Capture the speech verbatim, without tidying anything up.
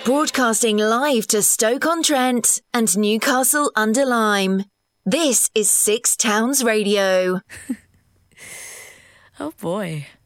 Broadcasting live to Stoke-on-Trent and Newcastle under Lyme. This is Six Towns Radio. Oh boy.